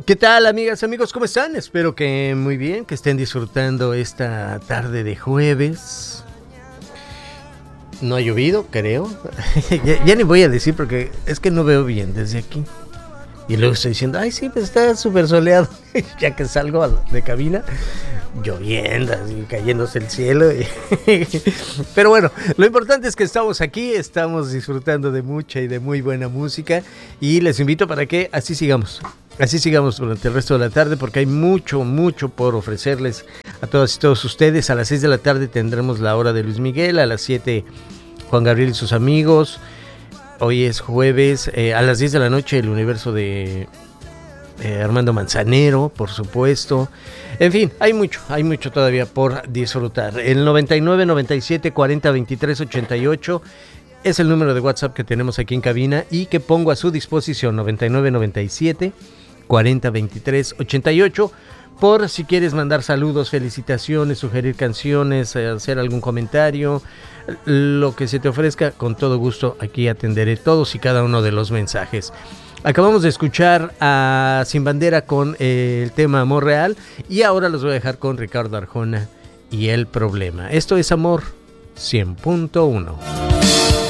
¿Qué tal, amigas, amigos? ¿Cómo están? Espero que muy bien, que estén disfrutando esta tarde de jueves. No ha llovido, creo. ya ni voy a decir porque es que no veo bien desde aquí. Y luego estoy diciendo, ay, sí, pues está súper soleado. Ya que salgo de cabina, lloviendo, así, cayéndose el cielo. Pero bueno, lo importante es que estamos aquí, estamos disfrutando de mucha y de muy buena música. Y les invito para que así sigamos. Así sigamos durante el resto de la tarde porque hay mucho por ofrecerles a todas y todos ustedes. A las 6 de la tarde tendremos la hora de Luis Miguel, a las 7 Juan Gabriel y sus amigos. Hoy es jueves, a las 10 de la noche el universo de Armando Manzanero, por supuesto. En fin, hay mucho todavía por disfrutar. El 99 97 40 23 88 es el número de WhatsApp que tenemos aquí en cabina y que pongo a su disposición, 99 97 40 23 88, por si quieres mandar saludos, felicitaciones, sugerir canciones, hacer algún comentario, lo que se te ofrezca, con todo gusto aquí atenderé todos y cada uno de los mensajes. Acabamos de escuchar a Sin Bandera con el tema Amor Real y ahora los voy a dejar con Ricardo Arjona y El Problema. Esto es Amor 100.1.